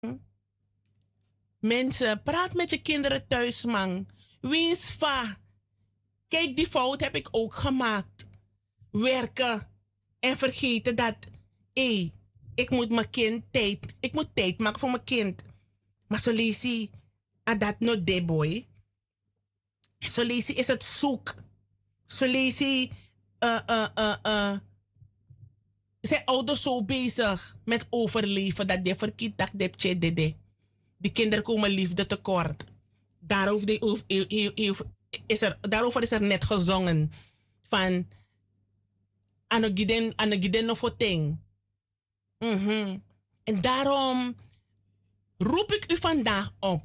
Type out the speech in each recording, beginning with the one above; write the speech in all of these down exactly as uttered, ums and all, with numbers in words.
Mensen, praat met je kinderen thuis, man. Wees va. Kijk, die fout heb ik ook gemaakt. Werken en vergeten dat, hé, hey, ik moet mijn kind tijd, ik moet tijd maken voor mijn kind. Maar zo lees je, ah, dat not de boy. Zo lees je, is het zoek. Zo lees je, uh, uh, uh, uh, zijn ouders zo bezig met overleven dat de verkiet dat de tje de de. Die kinderen komen liefde tekort. Daarover, de, is er, daarover is er net gezongen. Van Anogiden, Anogiden of ting. Mm-hmm. En daarom roep ik u vandaag op.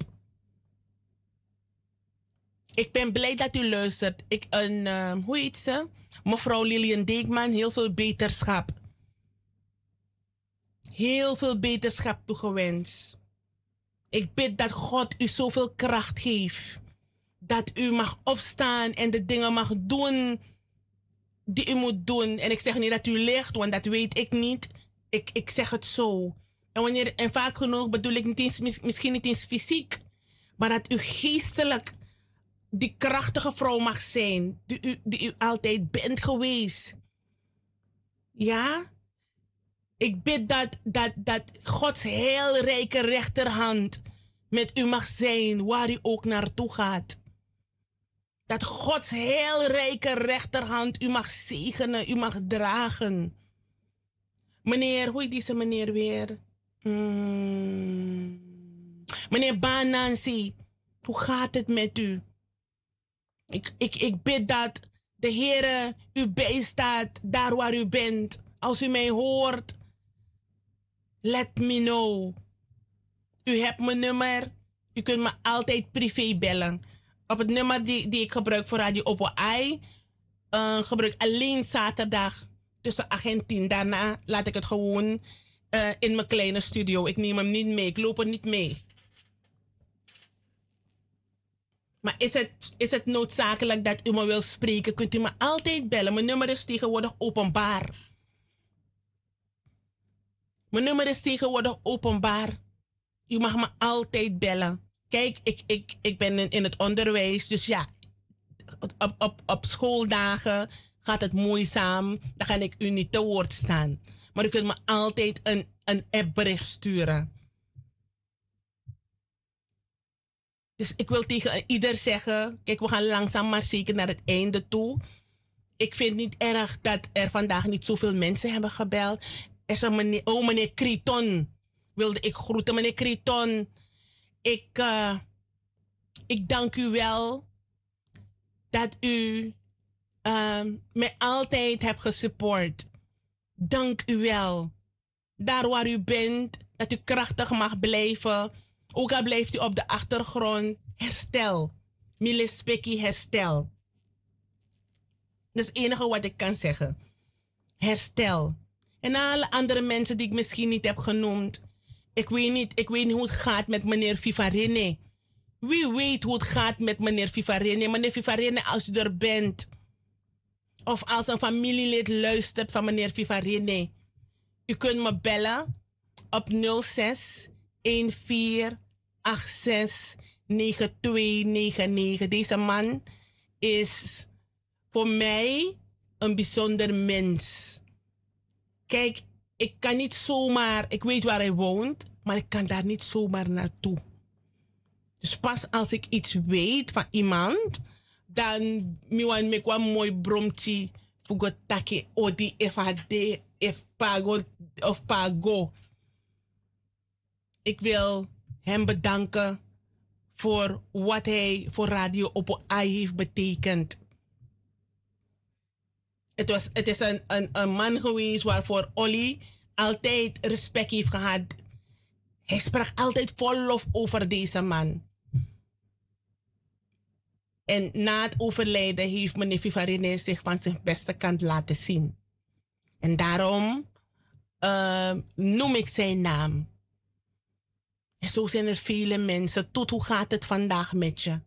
Ik ben blij dat u luistert. Ik, een, uh, hoe heet ze? Mevrouw Lilian Deekman, heel veel beterschap. Heel veel beterschap toegewenst. Ik bid dat God u zoveel kracht geeft. Dat u mag opstaan en de dingen mag doen die u moet doen. En ik zeg niet dat u ligt, want dat weet ik niet. Ik, ik zeg het zo. En, wanneer, en vaak genoeg bedoel ik niet eens, misschien niet eens fysiek. Maar dat u geestelijk die krachtige vrouw mag zijn. Die u, die u altijd bent geweest. Ja? Ik bid dat, dat, dat Gods heel rijke rechterhand met u mag zijn, waar u ook naartoe gaat. Dat Gods heel rijke rechterhand u mag zegenen, u mag dragen. Meneer, hoe heet deze meneer weer? Hmm. Meneer Banansi, hoe gaat het met u? Ik, ik, ik bid dat de Heere u bijstaat daar waar u bent. Als u mij hoort, let me know. U hebt mijn nummer. U kunt me altijd privé bellen. Op het nummer die, die ik gebruik voor Radio Oppo I, uh, gebruik alleen zaterdag tussen acht en tien. Daarna laat ik het gewoon uh, in mijn kleine studio. Ik neem hem niet mee. Ik loop er niet mee. Maar is het, is het noodzakelijk dat u me wil spreken? Kunt u me altijd bellen. Mijn nummer is tegenwoordig openbaar. Mijn nummer is tegenwoordig openbaar. U mag me altijd bellen. Kijk, ik, ik, ik ben in, in het onderwijs. Dus ja, op, op, op schooldagen gaat het moeizaam. Dan ga ik u niet te woord staan. Maar u kunt me altijd een, een appbericht sturen. Dus ik wil tegen ieder zeggen, kijk, we gaan langzaam maar zeker naar het einde toe. Ik vind het niet erg dat er vandaag niet zoveel mensen hebben gebeld. Er is een meneer, oh meneer Kriton, wilde ik groeten. Meneer Kriton, ik, uh, ik dank u wel dat u uh, mij altijd hebt gesupport. Dank u wel. Daar waar u bent, dat u krachtig mag blijven. Ook al blijft u op de achtergrond, herstel. Milespekie, herstel. Dat is het enige wat ik kan zeggen. Herstel. En alle andere mensen die ik misschien niet heb genoemd. Ik weet niet, ik weet niet hoe het gaat met meneer Fifarene. Wie weet hoe het gaat met meneer Fifarene. Meneer Fifarene, als u er bent. Of als een familielid luistert van meneer Fifarene. U kunt me bellen op nul zes een vier acht zes negen twee negen negen. Deze man is voor mij een bijzonder mens. Kijk, ik kan niet zomaar, ik weet waar hij woont, maar ik kan daar niet zomaar naartoe. Dus pas als ik iets weet van iemand, dan miwan me kwam mooi bromtje voor taki odi if de if pago of pago. Ik wil hem bedanken voor wat hij voor Radio Oppo I heeft betekend. Het, was, het is een, een, een man geweest waarvoor Olly altijd respect heeft gehad. Hij sprak altijd vol lof over deze man. En na het overlijden heeft meneer Fifarene zich van zijn beste kant laten zien. En daarom uh, noem ik zijn naam. En zo zijn er vele mensen. Tot hoe gaat het vandaag met je?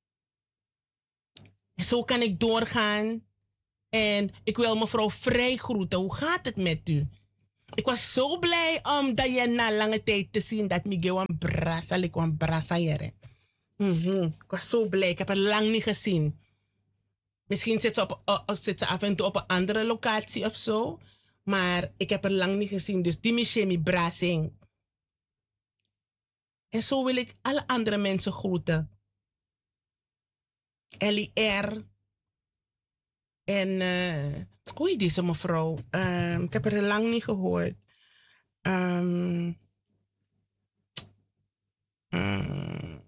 En zo kan ik doorgaan. En ik wil mevrouw Vrij groeten. Hoe gaat het met u? Ik was zo blij om dat je na lange tijd te zien dat ik een brasa, ik een brasa jere. Mhm. Ik was zo blij. Ik heb haar lang niet gezien. Misschien zit ze, op, uh, zit ze af en toe op een andere locatie of zo. Maar ik heb haar lang niet gezien. Dus die Michemi Brasing. En zo wil ik alle andere mensen groeten. Ellie R. En uh, hoe heet deze mevrouw? Um, ik heb haar lang niet gehoord. Um, um,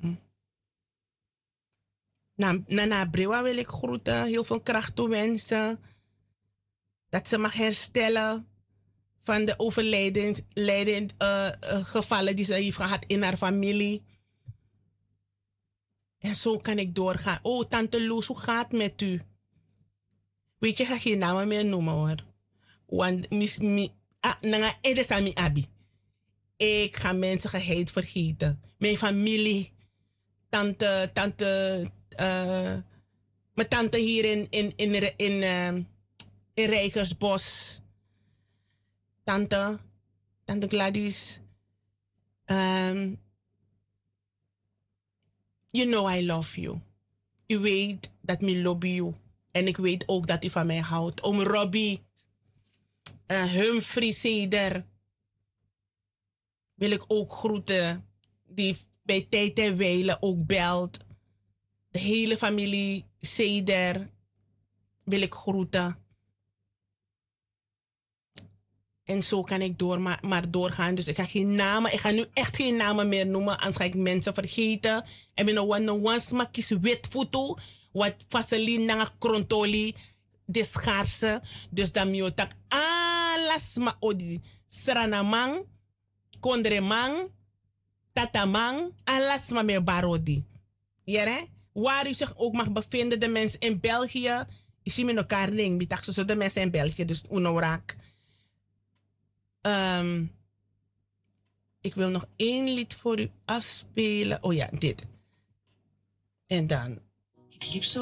Na, Nana Brewa wil ik groeten. Heel veel kracht toewensen. Dat ze mag herstellen van de overlijdens leidend, uh, uh, gevallen die ze heeft gehad in haar familie. En zo kan ik doorgaan. Oh, tante Loes, hoe gaat het met u? Weet je, ik ga geen namen meer noemen hoor. Want mis, mi, ah, nanga edesami abi. Ik ga mensen geheid vergeten. Mijn familie, tante, tante, uh, mijn tante hier in, in, in, in, in, uh, in Rijgersbos. Tante, tante Gladys. Um, you know I love you. U weet dat ik lobby you. En ik weet ook dat u van mij houdt. Oom Robbie, uh, Humphrey Seder, wil ik ook groeten. Die bij tijd en wijle ook belt. De hele familie Seder wil ik groeten. En zo kan ik door, maar, maar doorgaan. Dus ik ga geen namen, ik ga nu echt geen namen meer noemen. Anders ga ik mensen vergeten. En ben een one one smakjes wit foto. Wat vaseline na krontoli. De schaarse. Dus dan moet ik alles ma odi. Sranamang. Kondremang. Tatamang. Alles maar meer barodi. Jere? Waar u zich ook mag bevinden. De mensen in België. Ik zie me elkaar ring. Ik dacht zo de mensen in België. Dus unoraak. Um, ik wil nog één lied voor u afspelen. Oh ja, dit. En dan. Ik liep zo